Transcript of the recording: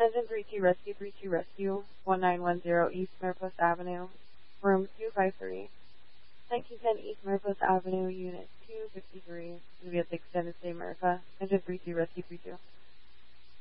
Engine 32 Rescue, 1910 East Mariposa Avenue, room 253. 1910 East Mariposa Avenue, Unit 253, going to be at the Extended Stay America. Engine 32 Rescue 32.